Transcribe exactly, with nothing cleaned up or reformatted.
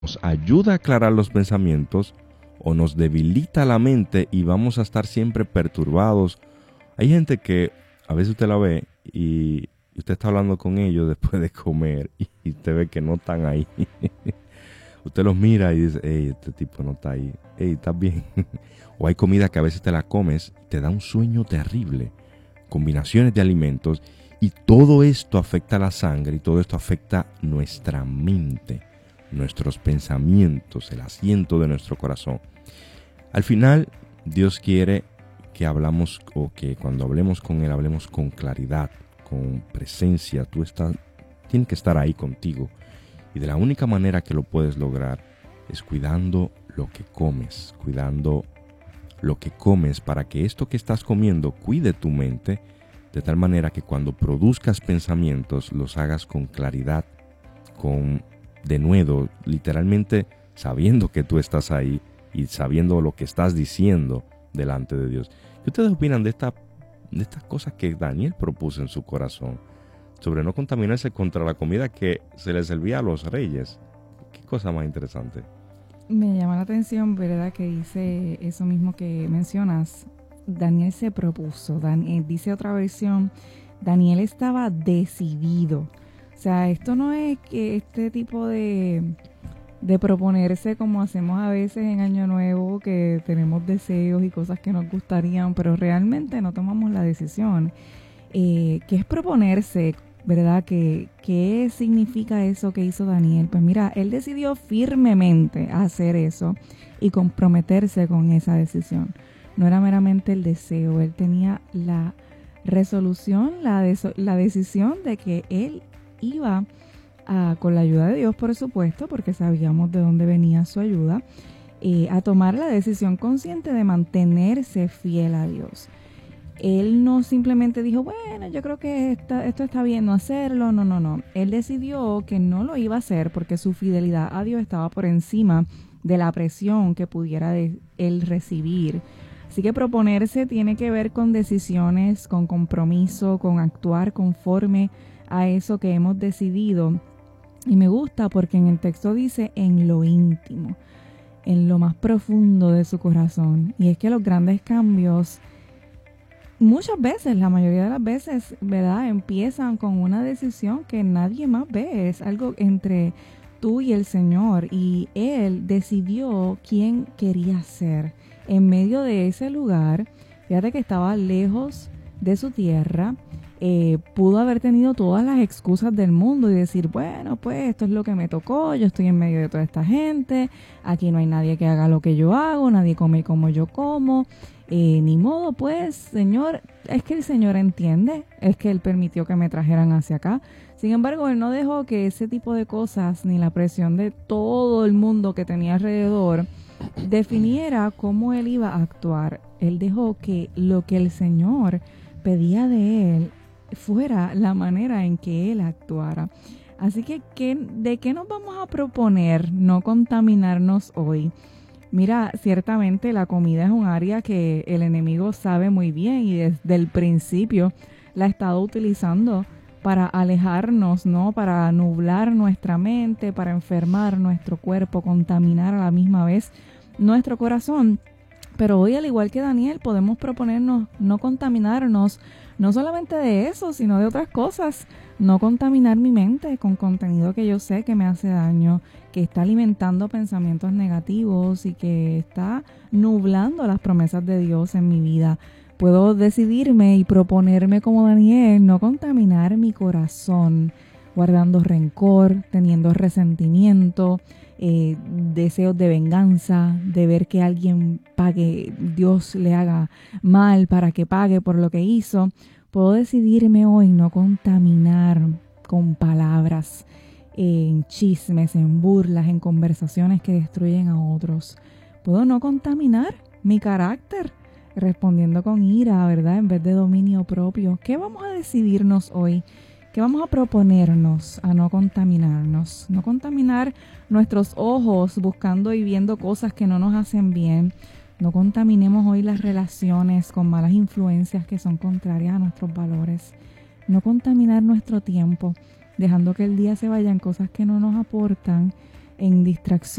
nos ayuda a aclarar los pensamientos o nos debilita la mente y vamos a estar siempre perturbados. Hay gente que a veces usted la ve y usted está hablando con ellos después de comer y usted ve que no están ahí. Usted los mira y dice, hey, este tipo no está ahí. Hey, ¿estás bien? O hay comida que a veces te la comes y te da un sueño terrible. Combinaciones de alimentos y todo esto afecta la sangre y todo esto afecta nuestra mente, nuestros pensamientos, el asiento de nuestro corazón. Al final, Dios quiere que hablamos o que cuando hablemos con Él, hablemos con claridad, con presencia. Tú estás, tienes que estar ahí contigo. Y de la única manera que lo puedes lograr es cuidando lo que comes, cuidando lo que comes para que esto que estás comiendo cuide tu mente, de tal manera que cuando produzcas pensamientos los hagas con claridad, con denuedo, literalmente sabiendo que tú estás ahí y sabiendo lo que estás diciendo delante de Dios. ¿Qué ustedes opinan de, esta, de estas cosas que Daniel propuso en su corazón sobre no contaminarse contra la comida que se les servía a los reyes? Qué cosa más interesante. Me llama la atención, ¿verdad?, que dice eso mismo que mencionas. Daniel se propuso, Daniel, dice otra versión, Daniel estaba decidido. O sea, esto no es que este tipo de, de proponerse como hacemos a veces en Año Nuevo, que tenemos deseos y cosas que nos gustarían, pero realmente no tomamos la decisión. Eh, ¿Qué es proponerse? ¿Verdad? ¿Qué, ¿Qué significa eso que hizo Daniel? Pues mira, él decidió firmemente hacer eso y comprometerse con esa decisión. No era meramente el deseo, él tenía la resolución, la, de, la decisión de que él iba a, con la ayuda de Dios, por supuesto, porque sabíamos de dónde venía su ayuda, eh, a tomar la decisión consciente de mantenerse fiel a Dios. Él no simplemente dijo, bueno, yo creo que esta, esto está bien no hacerlo, no, no, no. Él decidió que no lo iba a hacer porque su fidelidad a Dios estaba por encima de la presión que pudiera de él recibir. Así que proponerse tiene que ver con decisiones, con compromiso, con actuar conforme a eso que hemos decidido. Y me gusta porque en el texto dice en lo íntimo, en lo más profundo de su corazón. Y es que los grandes cambios, muchas veces, la mayoría de las veces, ¿verdad?, empiezan con una decisión que nadie más ve. Es algo entre tú y el Señor. Y Él decidió quién quería ser. En medio de ese lugar, fíjate que estaba lejos de su tierra, eh, pudo haber tenido todas las excusas del mundo y decir, bueno, pues esto es lo que me tocó, yo estoy en medio de toda esta gente, aquí no hay nadie que haga lo que yo hago, nadie come como yo como, eh, ni modo, pues, Señor, es que el Señor entiende, es que Él permitió que me trajeran hacia acá. Sin embargo, Él no dejó que ese tipo de cosas, ni la presión de todo el mundo que tenía alrededor, definiera cómo Él iba a actuar. Él dejó que lo que el Señor pedía de Él fuera la manera en que Él actuara. Así que, ¿qué, ¿de qué nos vamos a proponer no contaminarnos hoy? Mira, ciertamente la comida es un área que el enemigo sabe muy bien y desde el principio la ha estado utilizando para alejarnos, ¿no? Para nublar nuestra mente, para enfermar nuestro cuerpo, contaminar a la misma vez nuestro corazón. Pero hoy, al igual que Daniel, podemos proponernos no contaminarnos, no solamente de eso, sino de otras cosas. No contaminar mi mente con contenido que yo sé que me hace daño, que está alimentando pensamientos negativos y que está nublando las promesas de Dios en mi vida. Puedo decidirme y proponerme como Daniel, no contaminar mi corazón, guardando rencor, teniendo resentimiento, eh, deseos de venganza, de ver que alguien pague, Dios le haga mal para que pague por lo que hizo. Puedo decidirme hoy no contaminar con palabras, en chismes, en burlas, en conversaciones que destruyen a otros. Puedo no contaminar mi carácter, respondiendo con ira, ¿verdad?, en vez de dominio propio. ¿Qué vamos a decidirnos hoy? ¿Qué vamos a proponernos a no contaminarnos? No contaminar nuestros ojos buscando y viendo cosas que no nos hacen bien. No contaminemos hoy las relaciones con malas influencias que son contrarias a nuestros valores. No contaminar nuestro tiempo, dejando que el día se vaya en cosas que no nos aportan, en distracción